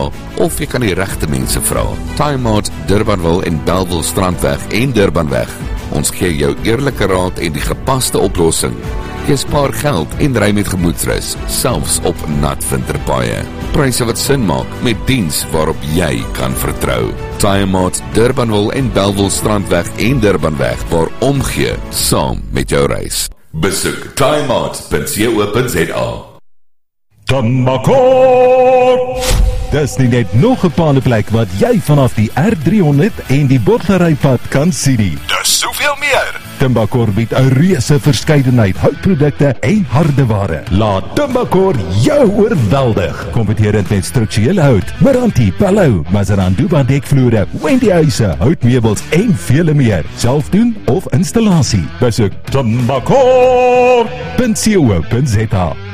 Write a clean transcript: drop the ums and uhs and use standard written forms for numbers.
of jy kan die regte mense vra. Time-Mart, Durbanville en Bellville Strandweg en Durbanweg. Ons gee jou eerlike raad en die gepaste oplossing. Jy spaar geld en ry met gemoedsrus, selfs op nat winterpaaie. Pryse wat sin maak met diens waarop jy kan vertrou. Time-Mart, Durbanville en Bellville Strandweg en Durbanweg, waar omgee saam met jou reis. Besoek timemart.co.za. Tambakor! Dis nie net nog 'n paneplek wat jy vanaf die R300 en die Botlerypad kan sien nie. Dis soveel meer. Tambakor bied 'n reuse verskeidenheid houtprodukte en hardeware. Laat Tambakor jou oorweldig. Kompeterend met strukturele hout, Meranti, Palou, Mazaranduba dekvloere, Wendy huise, houtmeubels en vele meer. Self doen of installasie. Besoek tambakor.co.za.